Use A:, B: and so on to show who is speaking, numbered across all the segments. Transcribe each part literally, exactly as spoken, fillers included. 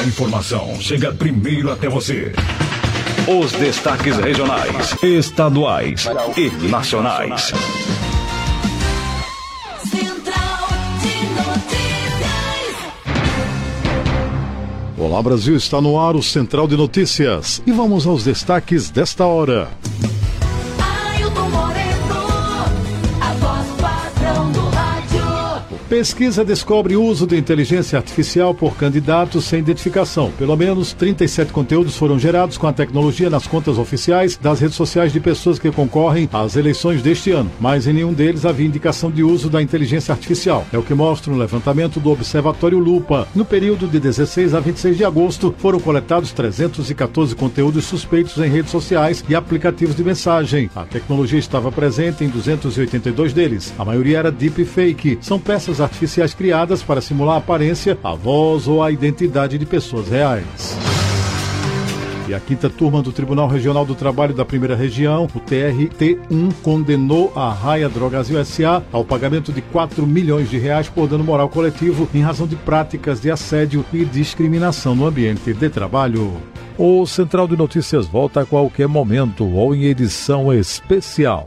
A: A informação chega primeiro até você. Os destaques regionais, estaduais e nacionais.
B: Central de Notícias.
C: Olá, Brasil, está no ar o Central de Notícias. E vamos aos destaques desta hora. Pesquisa descobre uso de inteligência artificial por candidatos sem identificação. Pelo menos trinta e sete conteúdos foram gerados com a tecnologia nas contas oficiais das redes sociais de pessoas que concorrem às eleições deste ano. Mas em nenhum deles havia indicação de uso da inteligência artificial. É o que mostra um levantamento do Observatório Lupa. No período de dezesseis a vinte e seis de agosto, foram coletados trezentos e catorze conteúdos suspeitos em redes sociais e aplicativos de mensagem. A tecnologia estava presente em duzentos e oitenta e dois deles. A maioria era deepfake. São peças artificiais criadas para simular a aparência, a voz ou a identidade de pessoas reais. E a quinta turma do Tribunal Regional do Trabalho da Primeira Região, o T R T um, condenou a Raia Drogasil S A ao pagamento de quatro milhões de reais por dano moral coletivo em razão de práticas de assédio e discriminação no ambiente de trabalho. O Central de Notícias volta a qualquer momento ou em edição especial.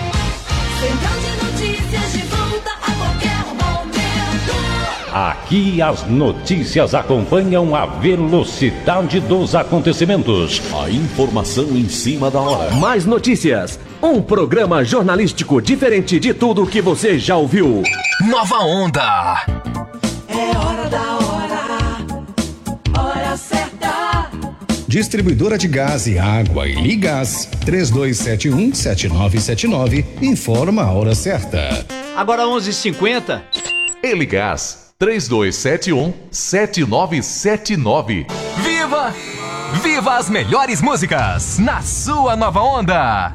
D: Aqui as notícias acompanham a velocidade dos acontecimentos.
E: A informação em cima da hora.
F: Mais notícias. Um programa jornalístico diferente de tudo que você já ouviu. Nova Onda.
B: É hora da hora. Hora certa.
G: Distribuidora de gás e água e Ligás. três dois sete um, sete nove sete nove. Informa a hora certa.
H: Agora onze e cinquenta.
E: Eligás. três dois sete um, sete nove sete nove.
F: Viva! Viva as melhores músicas na sua Nova Onda!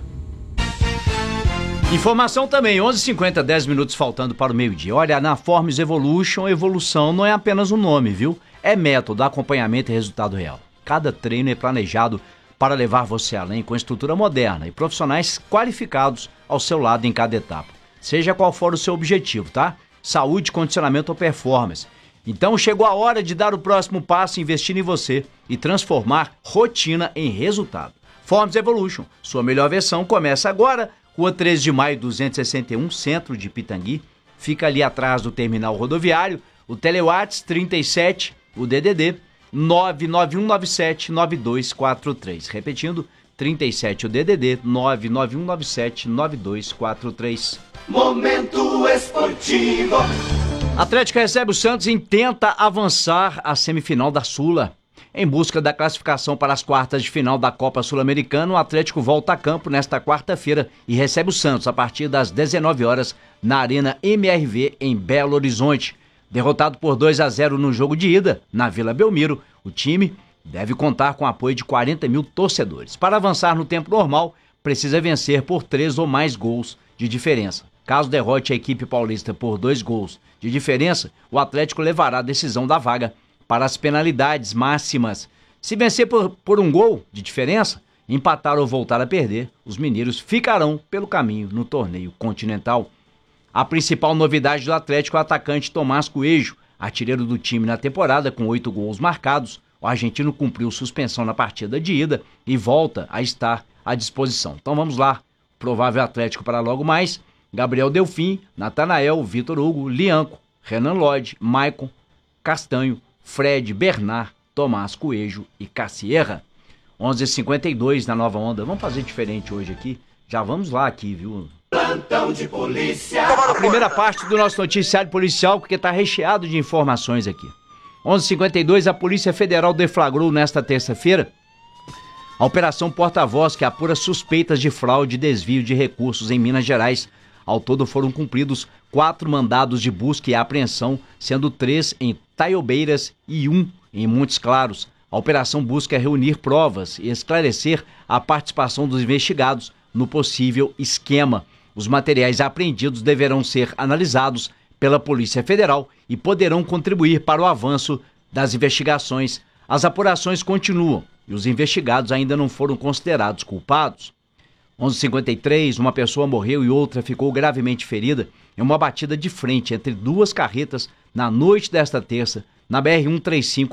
H: Informação também, onze e cinquenta, dez minutos faltando para o meio-dia. Olha, na Forms Evolution, evolução não é apenas um nome, viu? É método, acompanhamento e resultado real. Cada treino é planejado para levar você além com estrutura moderna e profissionais qualificados ao seu lado em cada etapa. Seja qual for o seu objetivo, tá? Saúde, condicionamento ou performance. Então chegou a hora de dar o próximo passo, investir em você e transformar rotina em resultado. Forms Evolution, sua melhor versão começa agora, Rua treze de maio, duzentos e sessenta e um, centro de Pitangui. Fica ali atrás do terminal rodoviário. O Telewatts trinta e sete, o D D D nove nove um nove sete nove dois quatro três. Repetindo, trinta e sete o D D D nove nove um nove sete nove dois quatro três.
B: Momento esportivo.
H: Atlético recebe o Santos e tenta avançar à semifinal da Sula. Em busca da classificação para as quartas de final da Copa Sul-Americana, o Atlético volta a campo nesta quarta-feira e recebe o Santos a partir das dezenove horas na Arena M R V em Belo Horizonte. Derrotado por dois a zero no jogo de ida, na Vila Belmiro, o time deve contar com o apoio de quarenta mil torcedores. Para avançar no tempo normal, precisa vencer por três ou mais gols de diferença. Caso derrote a equipe paulista por dois gols de diferença, o Atlético levará a decisão da vaga para as penalidades máximas. Se vencer por, por um gol de diferença, empatar ou voltar a perder, os mineiros ficarão pelo caminho no torneio continental. A principal novidade do Atlético é o atacante Tomás Coelho, artilheiro do time na temporada com oito gols marcados. O argentino cumpriu suspensão na partida de ida e volta a estar à disposição. Então vamos lá, provável Atlético para logo mais: Gabriel Delfim, Natanael, Vitor Hugo, Lianco, Renan Lodge, Maicon, Castanho, Fred, Bernard, Tomás Coelho e Cassierra. onze e cinquenta e dois na Nova Onda. Vamos fazer diferente hoje aqui. Já vamos lá aqui, viu?
B: Plantão de polícia.
H: A primeira parte do nosso noticiário policial, porque está recheado de informações aqui. onze e cinquenta e dois, a Polícia Federal deflagrou nesta terça-feira a Operação Porta-Voz, que apura suspeitas de fraude e desvio de recursos em Minas Gerais. Ao todo foram cumpridos quatro mandados de busca e apreensão, sendo três em Taiobeiras e um em Montes Claros. A operação busca reunir provas e esclarecer a participação dos investigados no possível esquema. Os materiais apreendidos deverão ser analisados pela Polícia Federal e poderão contribuir para o avanço das investigações. As apurações continuam e os investigados ainda não foram considerados culpados. onze e cinquenta e três, uma pessoa morreu e outra ficou gravemente ferida em uma batida de frente entre duas carretas na noite desta terça, na B R cento e trinta e cinco,